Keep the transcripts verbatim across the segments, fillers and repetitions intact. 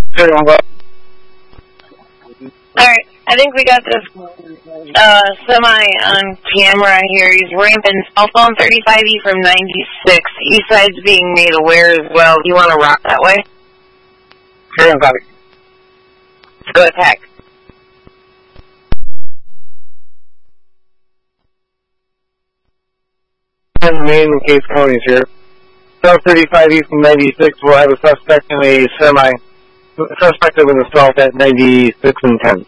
Alright, I think we got this uh, semi on camera here. He's ramping cell phone thirty-five E from ninety-six. East side's being made aware as well. Do you want to rock that way? Sure, I'm coming. Let's go attack. Main and Case counties here. South thirty-five E from ninety-six will have a suspect in a semi. Suspect of an assault at ninety-six and ten.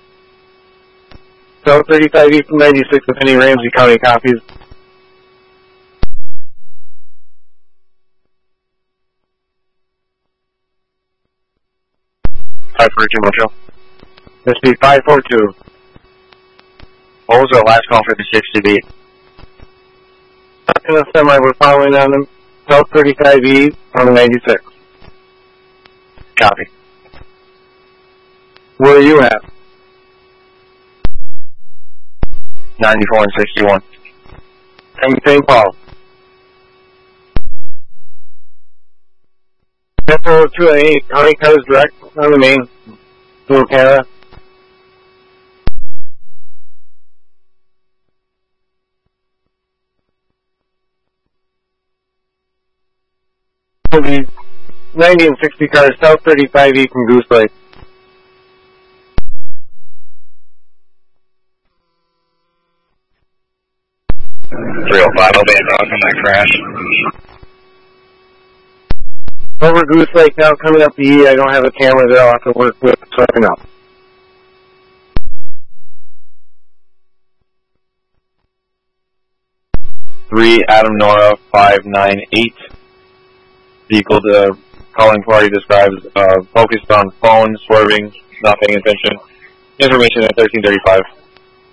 South thirty-five E from ninety-six, if any Ramsey County copies. five four two, Montreal. This be five four two. What was our last call for the sixty B? In a semi, we're following on them. South thirty-five E on ninety-six. Copy. Where are you at? ninety-four and sixty-one. And Saint Paul. Metro two and eight, county cars direct on the main. Little Canada. Will be ninety and sixty cars, South thirty-five E from Goose Lake. three oh five, I'll be advised on that crash. Over Goose Lake now, coming up the E. I don't have a camera there, I'll have to work with sweeping up. three Adam Nora five nine eight. Vehicle to calling party describes uh, focused on phone, swerving, not paying attention. Information at thirteen thirty-five.